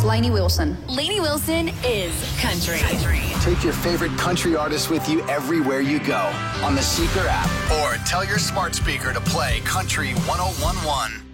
Lainey Wilson. Lainey Wilson is country. Take your favorite country artists with you everywhere you go on the Seeker app, or tell your smart speaker to play Country 1011.